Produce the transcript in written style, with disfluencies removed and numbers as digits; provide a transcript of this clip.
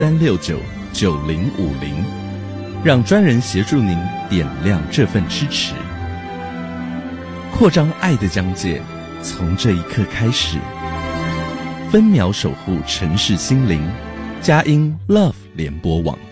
3699050，让专人协助您点亮这份支持，扩张爱的疆界，从这一刻开始，分秒守护城市心灵。佳音 Love 联播网。